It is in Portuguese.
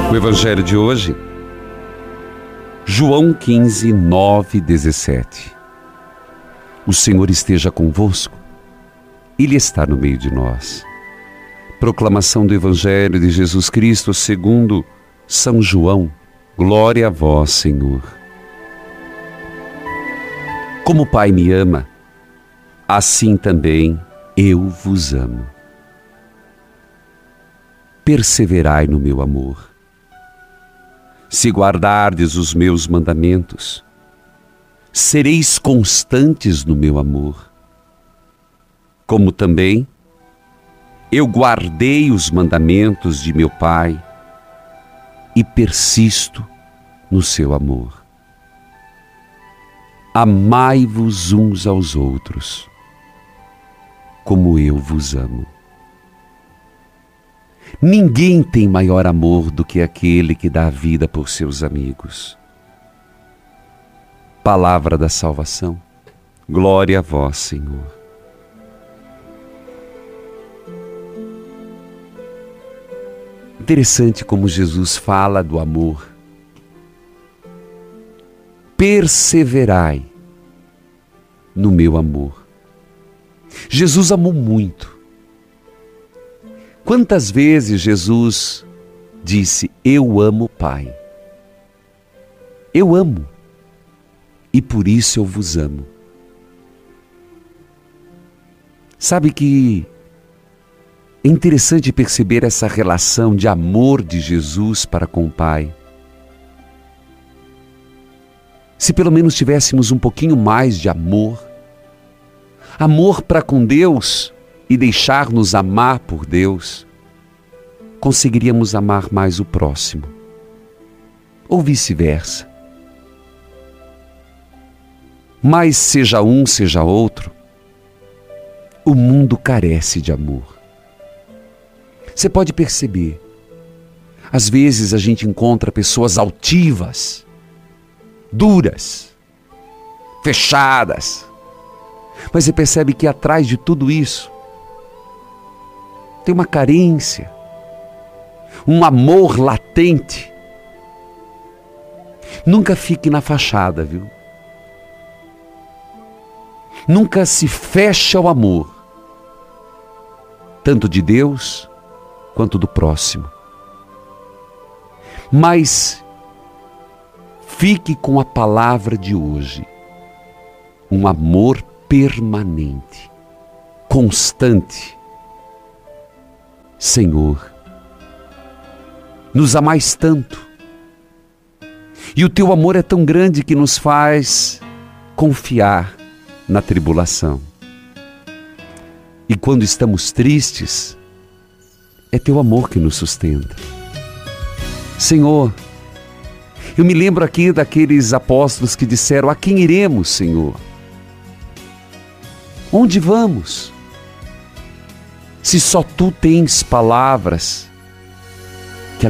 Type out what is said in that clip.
O Evangelho de hoje, João 15, 9, 17. O Senhor esteja convosco, Ele está no meio de nós. Proclamação do Evangelho de Jesus Cristo segundo São João. Glória a vós, Senhor. Como o Pai me ama, assim também eu vos amo. Perseverai no meu amor. Se guardardes os meus mandamentos, sereis constantes no meu amor. Como também eu guardei os mandamentos de meu Pai e persisto no seu amor. Amai-vos uns aos outros, como eu vos amo. Ninguém tem maior amor do que aquele que dá a vida por seus amigos. Palavra da salvação. Glória a vós, Senhor. Interessante como Jesus fala do amor. Perseverai no meu amor. Jesus amou muito. Quantas vezes Jesus disse, eu amo o Pai. Eu amo, e por isso eu vos amo. Sabe que é interessante perceber essa relação de amor de Jesus para com o Pai. Se pelo menos tivéssemos um pouquinho mais de amor para com Deus e deixar-nos amar por Deus, conseguiríamos amar mais o próximo, ou vice-versa. Mas seja um, seja outro, o mundo carece de amor. Você pode perceber, às vezes a gente encontra pessoas altivas, duras, fechadas, mas você percebe que atrás de tudo isso tem uma carência, um amor latente. Nunca fique na fachada, viu? Nunca se feche ao amor, tanto de Deus quanto do próximo. Mas fique com a palavra de hoje, um amor permanente, constante. Senhor, nos amais tanto, e o teu amor é tão grande que nos faz confiar na tribulação. E quando estamos tristes, é teu amor que nos sustenta. Senhor, eu me lembro aqui daqueles apóstolos que disseram, a quem iremos, Senhor? Onde vamos? Se só tu tens palavras